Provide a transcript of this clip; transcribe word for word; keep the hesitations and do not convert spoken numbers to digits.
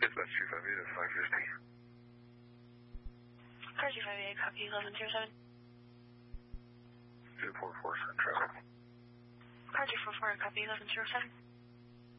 Dispatch two five eight at five fifty. Car two five eight, copy eleven zero seven. two four four, send traffic. Car two four four, copy eleven zero seven.